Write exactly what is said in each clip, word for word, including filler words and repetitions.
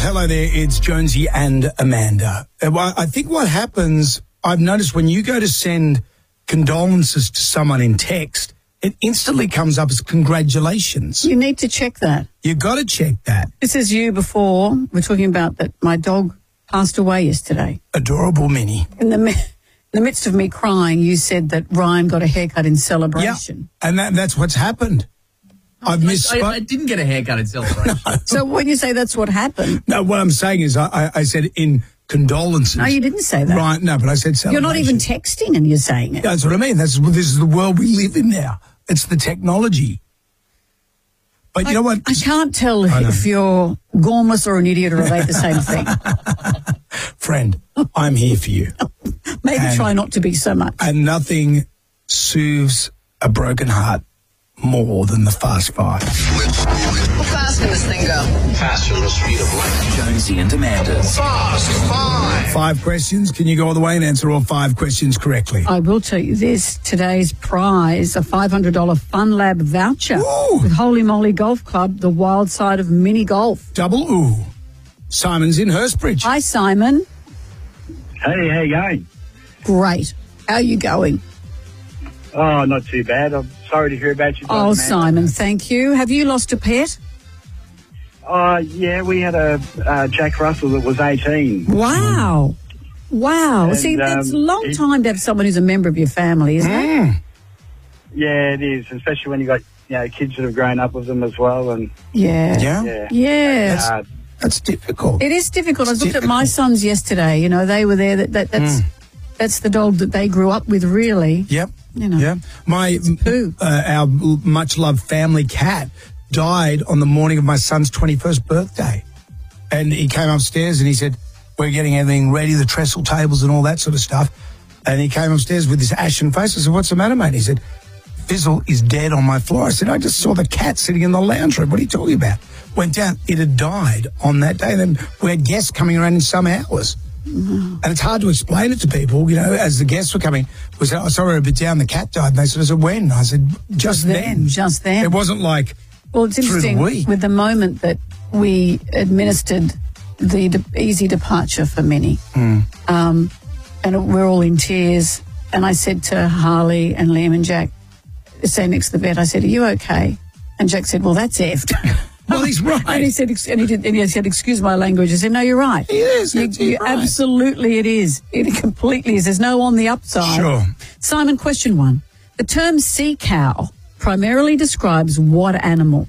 Hello there, it's Jonesy and Amanda. I think what happens, I've noticed when you go to send condolences to someone in text, it instantly comes up as congratulations. You need to check that. You've got to check that. This is you before. We're talking about that my dog passed away yesterday. Adorable Minnie. In the, mi- in the midst of me crying, you said that Ryan got a haircut in celebration. Yeah, and that, that's what's happened. I've missed. I, I, I didn't get a haircut in celebration. No. So when you say that's what happened. No, what I'm saying is I, I, I said in condolences. No, you didn't say that. Right, no, but I said celebration. You're not even texting and you're saying it. That's what I mean. That's This is the world we live in now. It's the technology. But you I, know what? I can't tell I if you're gormless or an idiot or are they the same thing. Friend, I'm here for you. Maybe and, try not to be so much. And nothing soothes a broken heart more than the Fast Five. How fast can this thing go? Faster than the speed of light. Jonesy and Amanda's Fast Five. Five questions. Can you go all the way and answer all five questions correctly? I will tell you this. Today's prize, a five hundred dollars Fun Lab voucher Ooh. with Holy Moly Golf Club, the wild side of mini golf. Double ooh. Simon's in Hurstbridge. Hi, Simon. Hey, how you going? Great. How are you going? Oh, not too bad. I'm sorry to hear about you. Oh, Simon, thank you. Have you lost a pet? Uh, yeah, we had a uh, Jack Russell that was eighteen. Wow. Wow. And, See, that's a um, long it- time to have someone who's a member of your family, isn't it? Mm. Yeah, it is, especially when you got you know kids that have grown up with them as well. And Yeah. Yeah? yeah, Yeah. uh, That's difficult. It is difficult. It's I looked at my difficult. sons yesterday. You know, they were there. That, that That's that's the dog that they grew up with, really. Yep. You know. Yeah. My, poo. uh, our much-loved family cat died on the morning of my son's twenty-first birthday. And he came upstairs and he said, we're getting everything ready, the trestle tables and all that sort of stuff. And he came upstairs with this ashen face. I said, what's the matter, mate? He said, Fizzle is dead on my floor. I said, I just saw the cat sitting in the lounge room. What are you talking about? Went down. It had died on that day. Then we had guests coming around in some hours. Mm-hmm. And it's hard to explain it to people, you know, as the guests were coming. We said, oh, sorry, a bit down, the cat died. And they said, I said, when? I said, just, Just then. then, just then. It wasn't like Well, it's through the interesting week. with the moment that we administered the de- easy departure for Minnie. Mm. Um, and we're all in tears. And I said to Harley and Liam and Jack, stay next to the vet, I said, are you okay? And Jack said, well, that's effed. Well, he's right. And he said, ex- and he did, and he said, excuse my language. I said, no, you're right. It is. You, It's- you- you're right. Absolutely, it is. It completely is. There's no on the upside. Sure. Simon, question one. The term sea cow primarily describes what animal?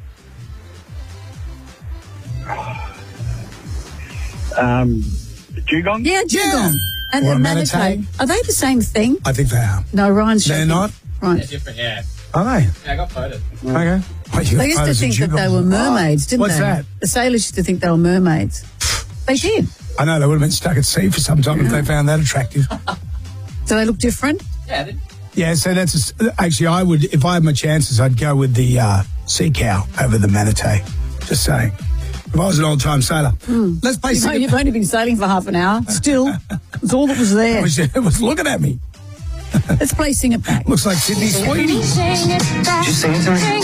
um, dugong. Yeah, dugong. And Or the a manatee. manatee. Are they the same thing? I think they are. No, Ryan's They're shaking. not? Right. Different, yeah. Are they? Yeah, I got voted. Okay. Well, you They used to photos of think that they dugongs. were mermaids, didn't What's they? that? The sailors used to think they were mermaids. They did. I know, they would have been stuck at sea for some time if they found that attractive. Do they look different? Yeah, they, Yeah, so that's a, actually, I would, if I had my chances, I'd go with the uh, sea cow over the manatee. Just saying. If I was an old time sailor, let's play. You've, Sing- you've only been sailing for half an hour. Still, it's all that was there. it, was, it was looking at me. Let's play Sing It Back. Looks like Sydney Sweeney. Just sing it to me.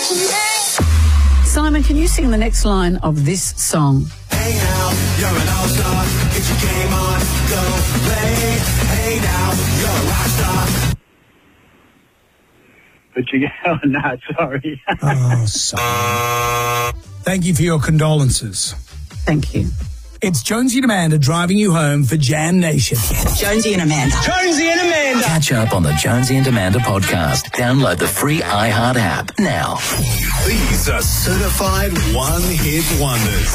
Simon, can you sing the next line of this song? Hey now, you're an all-star. Get your game on, go play. Hey now, you're a rock star. But you go, no, sorry. Oh, sorry. Thank you for your condolences. Thank you. It's Jonesy and Amanda driving you home for Jam Nation. Jonesy and Amanda. Jonesy and Amanda. Catch up on the Jonesy and Amanda podcast. Download the free iHeart app now. These are certified one-hit wonders.